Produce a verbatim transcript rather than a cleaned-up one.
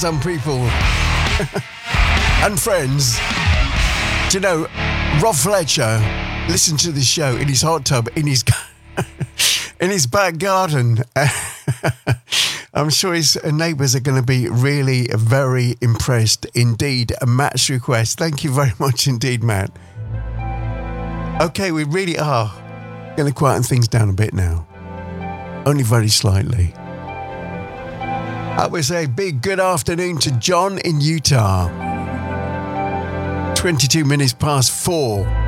some people and friends. Do you know, Rob Fletcher listened to the show in his hot tub, in his in his back garden. I'm sure his neighbours are going to be really very impressed indeed. Matt's request. Thank you very much indeed, Matt. Okay, we really are going to quieten things down a bit now. Only very slightly. I would say a big good afternoon to John in Utah. twenty-two minutes past four.